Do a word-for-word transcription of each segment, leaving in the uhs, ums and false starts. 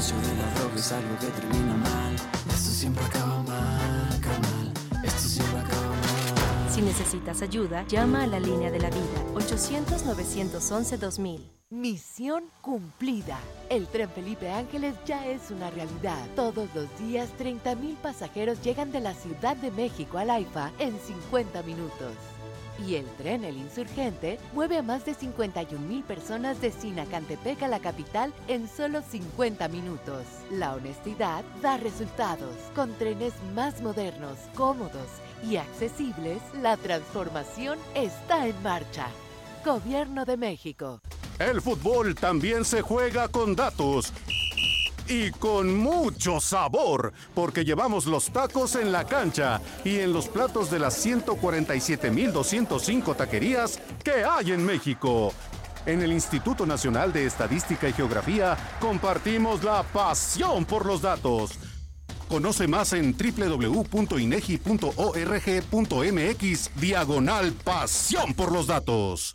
negocio de la droga es algo que termina mal. Esto siempre acaba mal, carnal. Esto siempre acaba mal. Si necesitas ayuda, llama a la línea de la vida, ochocientos, novecientos once, dos mil. Misión cumplida. El tren Felipe Ángeles ya es una realidad. Todos los días, treinta mil pasajeros llegan de la Ciudad de México al AIFA en cincuenta minutos. Y el tren El Insurgente mueve a más de cincuenta y un mil personas de Sinacantepec a la capital en solo cincuenta minutos. La honestidad da resultados. Con trenes más modernos, cómodos y accesibles, la transformación está en marcha. Gobierno de México. El fútbol también se juega con datos y con mucho sabor, porque llevamos los tacos en la cancha y en los platos de las ciento cuarenta y siete mil doscientas cinco taquerías que hay en México. En el Instituto Nacional de Estadística y Geografía compartimos la pasión por los datos. Conoce más en doble u doble u doble u punto inegi punto org punto mx diagonal pasión por los datos.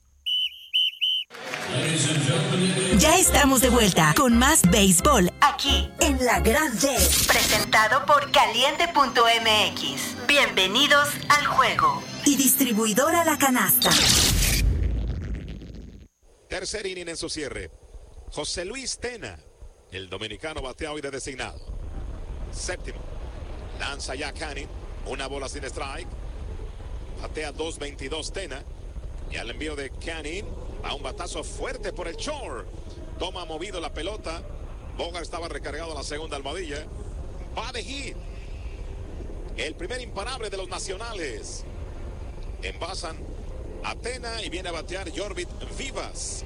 Ya estamos de vuelta con más béisbol aquí en La Gran D, presentado por caliente punto m x. Bienvenidos al juego. Y distribuidora La Canasta. Tercer inning en su cierre. José Luis Tena, el dominicano bateado y de designado. Séptimo. Lanza ya Canning. Una bola sin strike. Batea dos veintidós Tena. Y al envío de Canning a un batazo fuerte por el short. Toma movido la pelota. Bogart estaba recargado a la segunda almohadilla. Va de hit. El primer imparable de los nacionales. Envasan a Tena y viene a batear Jorvit Vivas.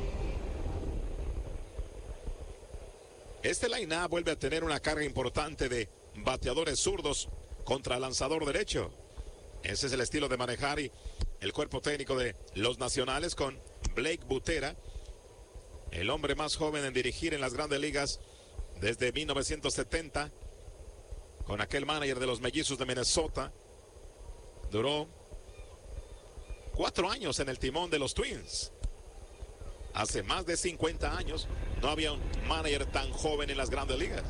Este line-up vuelve a tener una carga importante de bateadores zurdos contra lanzador derecho. Ese es el estilo de manejar y el cuerpo técnico de los nacionales con Blake Butera, el hombre más joven en dirigir en las grandes ligas desde mil novecientos setenta, con aquel manager de los Mellizos de Minnesota. Duró cuatro años en el timón de los Twins. Hace más de cincuenta años no había un manager tan joven en las grandes ligas.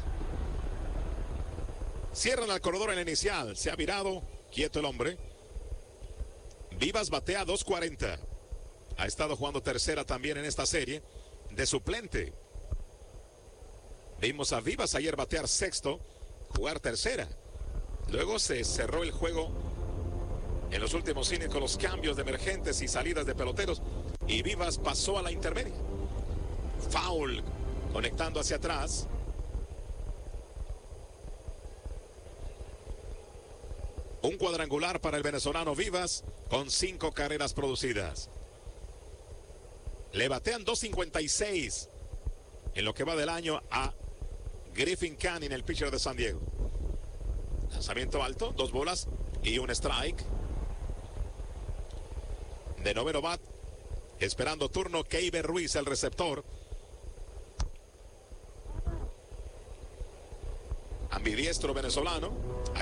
Cierran al corredor en la inicial. Se ha virado quieto el hombre. Vivas batea dos cuarenta. Ha estado jugando tercera también en esta serie de suplente. Vimos a Vivas ayer batear sexto, jugar tercera. Luego se cerró el juego en los últimos innings con los cambios de emergentes y salidas de peloteros. Y Vivas pasó a la intermedia. Foul conectando hacia atrás. Un cuadrangular para el venezolano Vivas con cinco carreras producidas. Le batean dos cincuenta y seis en lo que va del año a Griffin Canning, el pitcher de San Diego. Lanzamiento alto, dos bolas y un strike. De noveno bat, esperando turno Keiber Ruiz, el receptor. Ambidiestro venezolano.